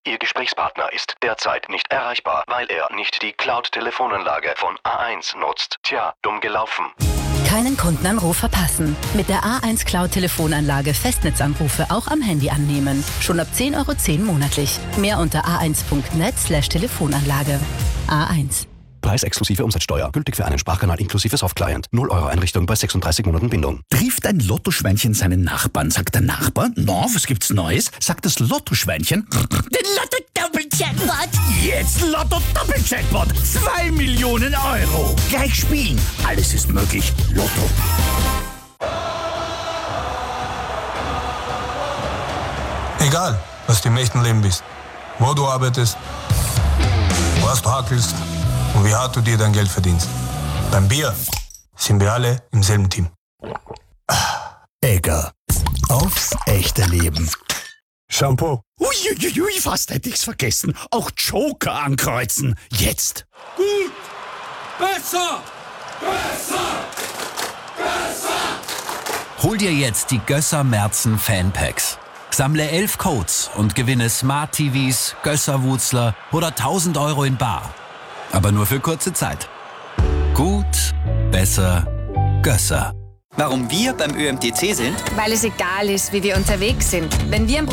Ihr Gesprächspartner ist derzeit nicht erreichbar, weil er nicht die Cloud-Telefonanlage von A1 nutzt. Tja, dumm gelaufen. Keinen Kundenanruf verpassen. Mit der A1 Cloud-Telefonanlage Festnetzanrufe auch am Handy annehmen. Schon ab 10,10 € monatlich. Mehr unter a1.net/Telefonanlage. A1. Preis exklusive Umsatzsteuer. Gültig für einen Sprachkanal inklusive Softclient. 0 € Einrichtung bei 36 Monaten Bindung. Trifft ein Lottoschweinchen seinen Nachbarn. Sagt der Nachbar, na, was gibt's Neues? Sagt das Lottoschweinchen, den Lotto-Doppel-Jackpot. Jetzt Lotto-Doppel-Jackpot. 2 Millionen €. Gleich spielen. Alles ist möglich. Lotto. Egal, was du im echten Leben bist, wo du arbeitest, was du hackelst und wie hart du dir dein Geld verdienst. Beim Bier sind wir alle im selben Team. Egger. Aufs echte Leben. Shampoo. Uiuiui, fast hätte ich's vergessen. Auch Joker ankreuzen. Jetzt. Gut! Besser! Besser! Besser! Hol dir jetzt die Gösser Merzen Fanpacks. Sammle 11 Codes und gewinne Smart TVs, Gösser Wutzler oder 1.000 € in bar. Aber nur für kurze Zeit. Gut, besser, Gösser. Warum wir beim ÖMTC sind? Weil es egal ist, wie wir unterwegs sind. Wenn wir